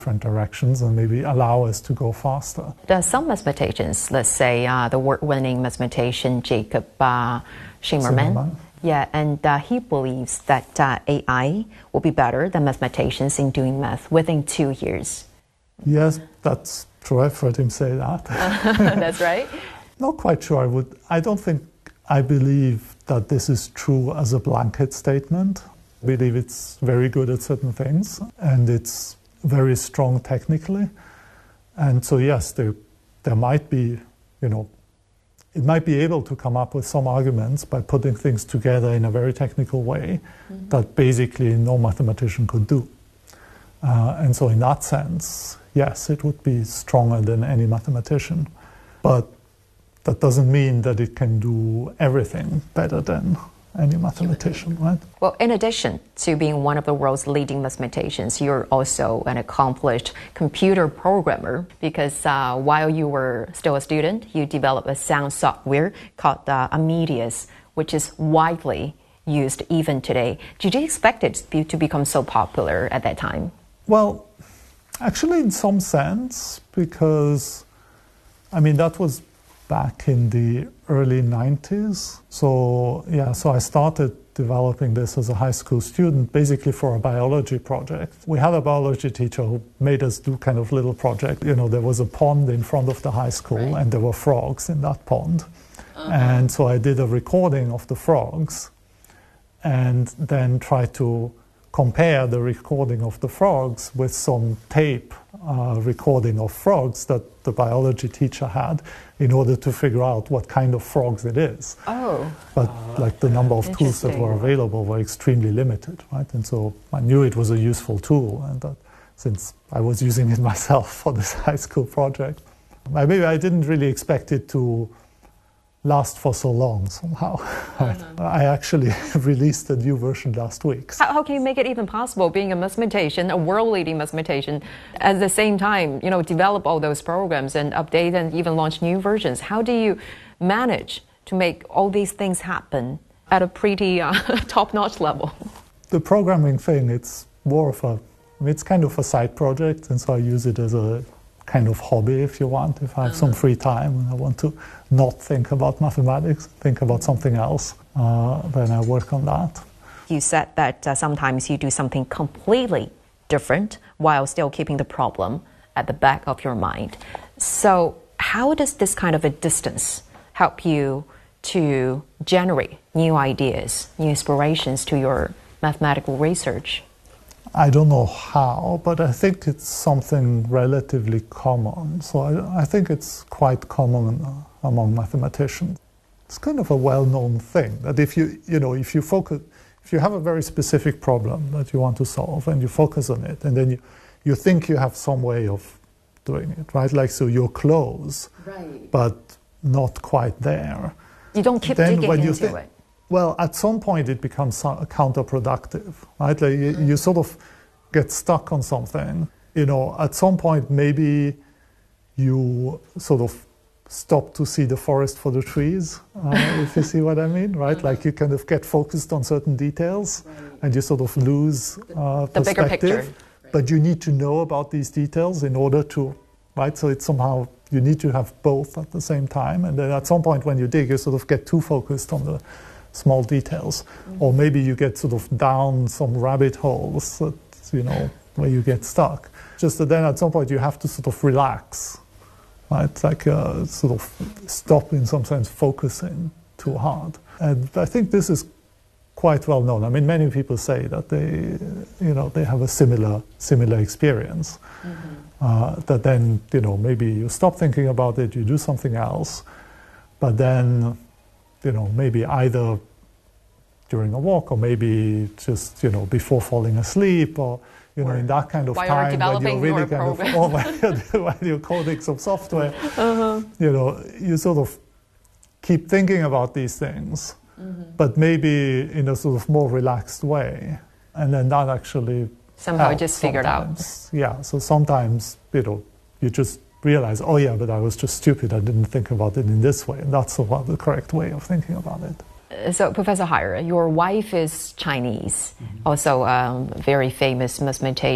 different directions and maybe allow us to go faster. Some mathematicians, let's say the award-winning mathematician Jacob Shimerman, and he believes that AI will be better than mathematicians in doing math within 2 years. Yes, that's true. I've heard him say that. That's right. Not quite sure. I believe that this is true as a blanket statement. I believe it's very good at certain things, and it's very strong technically. And so, yes, there might be, it might be able to come up with some arguments by putting things together in a very technical way that basically no mathematician could do. And so in that sense, yes, it would be stronger than any mathematician. But that doesn't mean that it can do everything better than any mathematician, right? Well, in addition to being one of the world's leading mathematicians, you're also an accomplished computer programmer because while you were still a student, you developed a sound software called Amadeus, which is widely used even today. Did you expect it to become so popular at that time? Well, actually in some sense, because, that was back in the early 90s. So I started developing this as a high school student, basically for a biology project. We had a biology teacher who made us do kind of little project. There was a pond in front of the high school, and there were frogs in that pond. And so I did a recording of the frogs and then tried to compare the recording of the frogs with some tape recording of frogs that the biology teacher had in order to figure out what kind of frogs it is. Oh. But the number of tools that were available were extremely limited, right? And so I knew it was a useful tool, and that since I was using it myself for this high school project, maybe I didn't really expect it to last for so long somehow. I actually released a new version last week. How can you make it even possible, being a mathematician, a world-leading mathematician, at the same time, develop all those programs and update and even launch new versions? How do you manage to make all these things happen at a pretty top-notch level? The programming thing, it's more of it's kind of a side project, and so I use it as a kind of hobby, if you want. If I have some free time and I want to not think about mathematics, think about something else, then I work on that. You said that sometimes you do something completely different while still keeping the problem at the back of your mind. So how does this kind of a distance help you to generate new ideas, new inspirations to your mathematical research? I don't know how, but I think it's something relatively common. So I think it's quite common among mathematicians. It's kind of a well-known thing that if you have a very specific problem that you want to solve and you focus on it, and then you think you have some way of doing it, right? Like, so you're close, but not quite there. You don't keep digging into it. Well, at some point it becomes counterproductive, right? Like you sort of get stuck on something. At some point maybe you sort of stop to see the forest for the trees, if you see what I mean, right? Like you kind of get focused on certain details and you sort of lose perspective. The bigger picture. But you need to know about these details in order to, right? So it's somehow, you need to have both at the same time. And then at some point when you dig, you sort of get too focused on the small details, or maybe you get sort of down some rabbit holes that, where you get stuck. Just that then at some point you have to sort of relax, right? Like sort of stop, in some sense, focusing too hard. And I think this is quite well known. Many people say that they have a similar experience. That then, maybe you stop thinking about it, you do something else, but then maybe either during a walk or maybe just, before falling asleep or, in that kind of time when you're really when you're coding some software, you sort of keep thinking about these things, but maybe in a sort of more relaxed way. And then that actually somehow just figured out. Yeah, so sometimes, you just realize, oh yeah, but I was just stupid, I didn't think about it in this way. And that's the correct way of thinking about it. So, Professor Haier, your wife is Chinese, also a very famous mathematician.